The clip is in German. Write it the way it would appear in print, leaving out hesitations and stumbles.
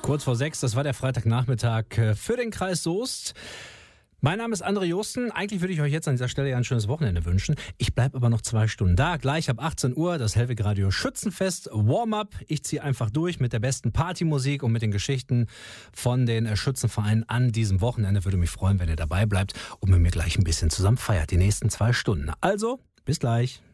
Kurz vor 6, das war der Freitagnachmittag für den Kreis Soest. Mein Name ist André Josten. Eigentlich würde ich euch jetzt an dieser Stelle ja ein schönes Wochenende wünschen. Ich bleibe aber noch 2 Stunden da. Gleich ab 18 Uhr das Hellweg Radio Schützenfest Warm-up. Ich ziehe einfach durch mit der besten Partymusik und mit den Geschichten von den Schützenvereinen an diesem Wochenende. Würde mich freuen, wenn ihr dabei bleibt und mit mir gleich ein bisschen zusammen feiert. Die nächsten 2 Stunden. Also, bis gleich.